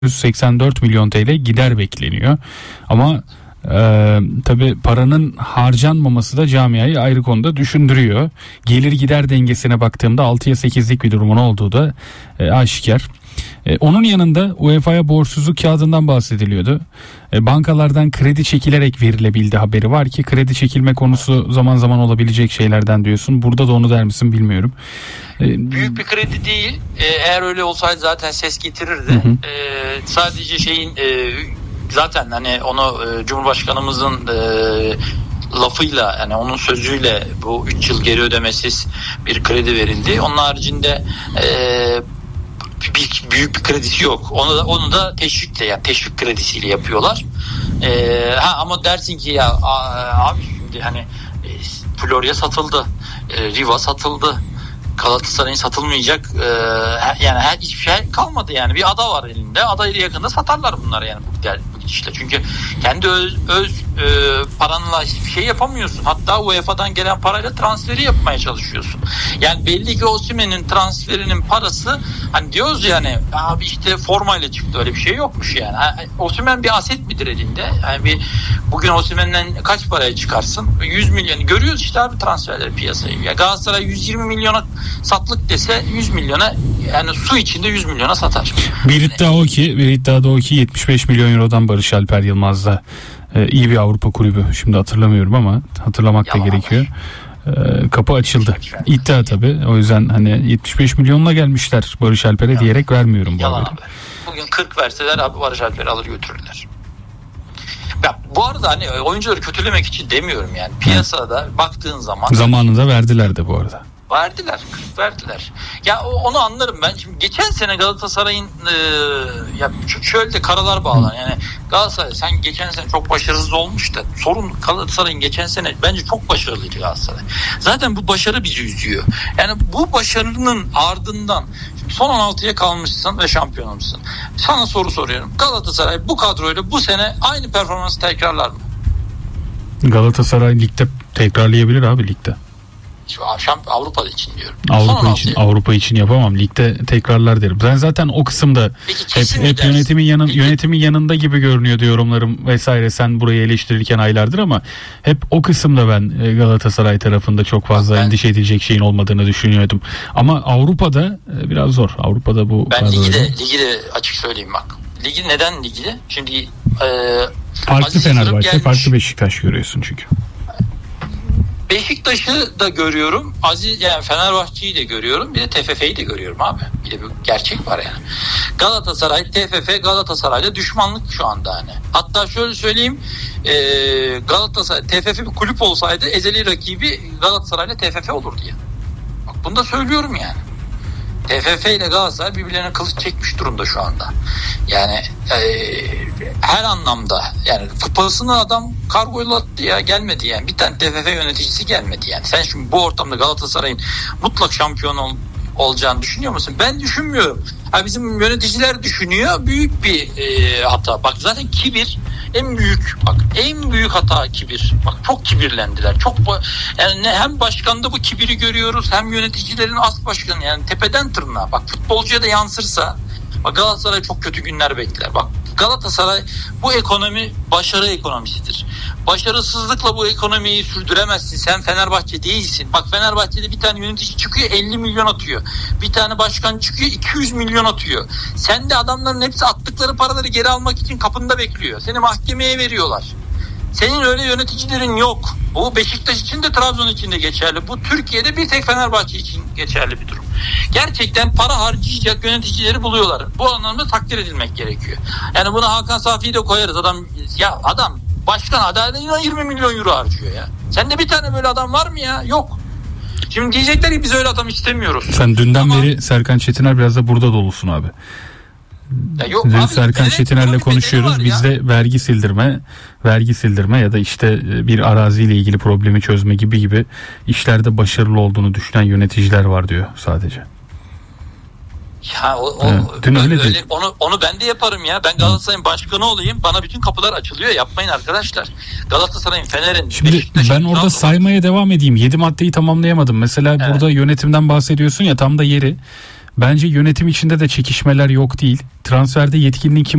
184 milyon TL gider bekleniyor. Ama tabii paranın harcanmaması da camiayı ayrı konuda düşündürüyor. Gelir gider dengesine baktığımda 6'ya 8'lik bir durumun olduğu da aşikar. Onun yanında UEFA'ya borçsuzluk kağıdından bahsediliyordu. Bankalardan kredi çekilerek verilebildi haberi var ki kredi çekilme konusu zaman zaman olabilecek şeylerden diyorsun. Burada da onu der misin bilmiyorum. Büyük bir kredi değil. Eğer öyle olsaydı zaten ses getirirdi. Hı hı. Sadece zaten hani onu Cumhurbaşkanımızın lafıyla, yani onun sözüyle bu 3 yıl geri ödemesiz bir kredi verildi. Onun haricinde büyük bir kredisi yok. Onu da teşvikle, yani teşvik kredisiyle yapıyorlar. Ama dersin ki ya abi şimdi hani Florya satıldı, Riva satıldı, Galatasaray'ın satılmayacak yani hiçbir şey kalmadı, yani bir ada var elinde. Adayla yakında satarlar bunları yani bu gidişle. Çünkü kendi öz paranla hiçbir şey yapamıyorsun. Hatta UEFA'dan gelen parayla transferi yapmaya çalışıyorsun. Yani belli ki Osimhen'in transferinin parası, hani diyoruz yani abi işte formayla çıktı, öyle bir şey yokmuş yani. Osimhen bir aset midir elinde? Yani bugün Osimhen'den kaç paraya çıkarsın? 100 milyon görüyoruz işte abi transferleri, piyasayı. Ya Galatasaray 120 milyona satlık dese 100 milyona, yani su içinde 100 milyona satar. Bir iddia da o ki 75 milyon eurodan Barış Alper Yılmaz'da iyi bir Avrupa kulübü. Şimdi hatırlamıyorum ama hatırlamak da gerekiyor. Kapı açıldı. İddia tabii. O yüzden hani 75 milyonla gelmişler Barış Alper'e diyerek vermiyorum bu haberi. Bugün 40 verseler abi Barış Alper'i alır götürürler. Ya bu arada hani oyuncuları kötülemek için demiyorum yani. Piyasada baktığın zaman zamanında verdiler de bu arada. Verdiler. Ya onu anlarım ben. Şimdi geçen sene Galatasaray'ın ya şöyle de karalar bağlan. Yani Galatasaray sen geçen sene çok başarısız olmuş da sorun Galatasaray'ın geçen sene bence çok başarılıydı Galatasaray. Zaten bu başarı bizi üzüyor. Yani bu başarının ardından son 16'ya kalmışsın ve şampiyon olmuşsun. Sana soru soruyorum. Galatasaray bu kadroyla bu sene aynı performansı tekrarlar mı? Galatasaray ligde tekrarlayabilir abi ligde. Avrupa için diyorum. Avrupa için yapamam. Ligde tekrarlar derim. Ben zaten o kısımda hep yönetimin yanında gibi görünüyor yorumlarım vesaire. Sen burayı eleştirirken aylardır ama hep o kısımda ben Galatasaray tarafında çok fazla endişe edilecek şeyin olmadığını düşünüyordum. Ama Avrupa'da biraz zor. Avrupa'da bu ben ligi de açık söyleyeyim bak. Ligi neden ligi? Şimdi farklı Fenerbahçe, farklı Beşiktaş görüyorsun çünkü. Beşiktaş'ı da görüyorum. Yani Fenerbahçe'yi de görüyorum. Bir de TFF'yi de görüyorum abi. Bir de bir gerçek var yani. Galatasaray, TFF Galatasaray'la düşmanlık şu anda hani. Hatta şöyle söyleyeyim. Galatasaray, TFF bir kulüp olsaydı ezeli rakibi Galatasaray'la TFF olur diye. Bak bunu da söylüyorum yani. TFF ile Galatasaray birbirlerine kılıç çekmiş durumda şu anda. Yani her anlamda, yani kupasını adam kargoylattı ya, gelmedi yani. Bir tane TFF yöneticisi gelmedi yani. Sen şimdi bu ortamda Galatasaray'ın mutlak şampiyon olacağını düşünüyor musun? Ben düşünmüyorum. Bizim yöneticiler düşünüyor. Büyük bir hata. Bak zaten kibir en büyük hata kibir. Bak çok kibirlendiler. Yani hem başkanda bu kibiri görüyoruz, hem yöneticilerin as başkanı, yani tepeden tırnağa. Bak futbolcuya da yansırsa, bak Galatasaray çok kötü günler bekler. Bak Galatasaray, bu ekonomi başarı ekonomisidir. Başarısızlıkla bu ekonomiyi sürdüremezsin. Sen Fenerbahçe değilsin. Bak Fenerbahçe'de bir tane yönetici çıkıyor 50 milyon atıyor. Bir tane başkan çıkıyor 200 milyon atıyor. Sen de adamların hepsi attıkları paraları geri almak için kapında bekliyor. Seni mahkemeye veriyorlar. Senin öyle yöneticilerin yok. Bu Beşiktaş için de Trabzon için de geçerli. Bu Türkiye'de bir tek Fenerbahçe için geçerli bir durum. Gerçekten para harcayacak yöneticileri buluyorlar. Bu anlamda takdir edilmek gerekiyor. Yani buna Hakan Safi'yi de koyarız. Adam başkan adaylığına 20 milyon euro harcıyor ya. Sende bir tane böyle adam var mı ya? Yok. Şimdi diyecekler ki biz öyle adam istemiyoruz. Sen dünden beri Serkan Çetiner biraz da burada dolusun abi. Dün Serkan Çetiner'le konuşuyoruz. Bizde vergi sildirme ya da işte bir araziyle ilgili problemi çözme gibi işlerde başarılı olduğunu düşünen yöneticiler var diyor sadece. Ya onu ben de yaparım ya. Ben Galatasaray'ın başkanı olayım. Bana bütün kapılar açılıyor. Yapmayın arkadaşlar. Galatasaray'ın, Fener'in, şimdi ben orada saymaya devam edeyim. 7 maddeyi tamamlayamadım. Mesela burada yönetimden bahsediyorsun ya, tam da yeri. Bence yönetim içinde de çekişmeler yok değil. Transferde yetkilinin kim